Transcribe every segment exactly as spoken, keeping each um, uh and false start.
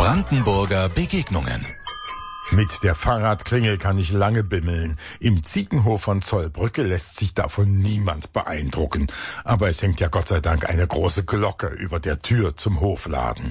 Brandenburger Begegnungen. Mit der Fahrradklingel kann ich lange bimmeln. Im Ziegenhof von Zollbrücke lässt sich davon niemand beeindrucken. Aber es hängt ja Gott sei Dank eine große Glocke über der Tür zum Hofladen.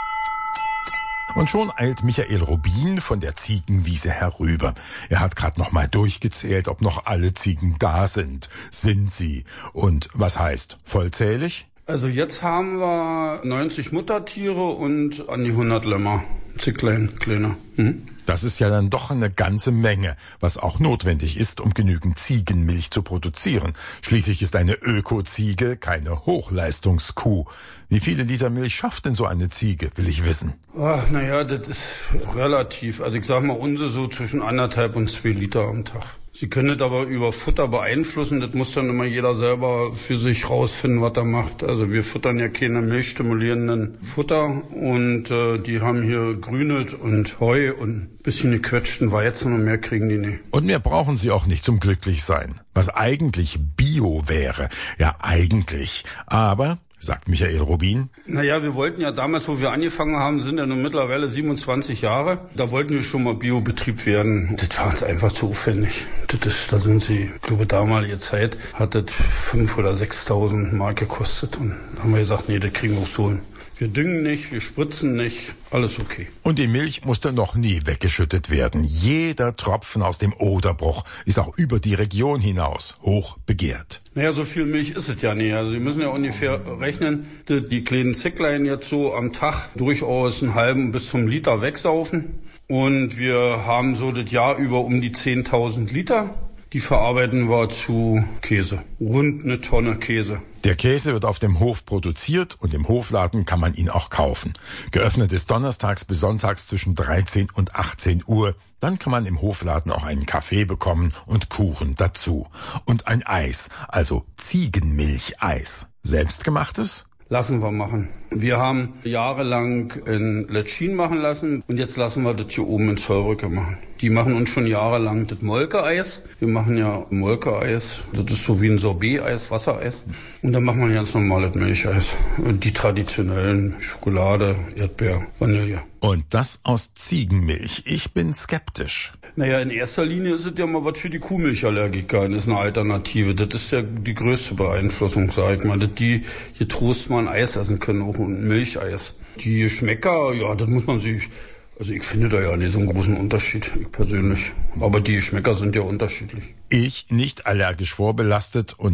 Und schon eilt Michael Rubin von der Ziegenwiese herüber. Er hat gerade noch mal durchgezählt, ob noch alle Ziegen da sind. Sind sie? Und was heißt vollzählig? Also jetzt haben wir neunzig Muttertiere und an die hundert Lämmer. Zicklein, kleiner. Mhm. Das ist ja dann doch eine ganze Menge, was auch notwendig ist, um genügend Ziegenmilch zu produzieren. Schließlich ist eine Öko-Ziege keine Hochleistungskuh. Wie viele Liter Milch schafft denn so eine Ziege, will ich wissen? Ach, naja, das ist relativ. Also ich sag mal, unsere so zwischen anderthalb und zwei Liter am Tag. Sie können das aber über Futter beeinflussen. Das muss dann immer jeder selber für sich rausfinden, was er macht. Also wir futtern ja keine milchstimulierenden Futter. Und äh, die haben hier Grünet und Heu und ein bisschen gequetschten Weizen und mehr kriegen die nicht. Und mehr brauchen sie auch nicht zum Glücklichsein. Was eigentlich Bio wäre. Ja, eigentlich. Aber, sagt Michael Rubin. Naja, wir wollten ja damals, wo wir angefangen haben, sind ja nun mittlerweile siebenundzwanzig Jahre. Da wollten wir schon mal Biobetrieb werden. Das war uns einfach zu aufwendig. Das ist, da sind sie, ich glaube, damalige Zeit hat das fünf oder sechstausend Mark gekostet. Und da haben wir gesagt, nee, das kriegen wir auch so hin. Wir düngen nicht, wir spritzen nicht, alles okay. Und die Milch musste noch nie weggeschüttet werden. Jeder Tropfen aus dem Oderbruch ist auch über die Region hinaus hoch begehrt. Naja, so viel Milch ist es ja nicht. Also wir müssen ja ungefähr rechnen, dass die kleinen Zicklein jetzt so am Tag durchaus einen halben bis zum Liter wegsaufen. Und wir haben so das Jahr über um die zehntausend Liter. Die verarbeiten wir zu Käse. Rund eine Tonne Käse. Der Käse wird auf dem Hof produziert und im Hofladen kann man ihn auch kaufen. Geöffnet ist donnerstags bis sonntags zwischen dreizehn und achtzehn Uhr. Dann kann man im Hofladen auch einen Kaffee bekommen und Kuchen dazu. Und ein Eis, also Ziegenmilcheis. Selbstgemachtes? Lassen wir machen. Wir haben jahrelang in Letschin machen lassen und jetzt lassen wir das hier oben in Zollbrücke machen. Die machen uns schon jahrelang das Molke-Eis. Wir machen ja Molke-Eis. Das ist so wie ein Sorbet-Eis, Wassereis. Und dann machen wir ganz normales Milcheis. Die traditionellen Schokolade, Erdbeer, Vanille. Und das aus Ziegenmilch. Ich bin skeptisch. Naja, in erster Linie ist es ja mal was für die Kuhmilchallergiker. Das ist eine Alternative. Das ist ja die größte Beeinflussung, sag ich mal. Dass die getrost mal ein Eis essen können, auch ein Milcheis. Die Geschmäcker, ja, das muss man sich... Also ich finde da ja nicht so einen großen Unterschied, ich persönlich. Aber die Geschmäcker sind ja unterschiedlich. Ich nicht allergisch vorbelastet und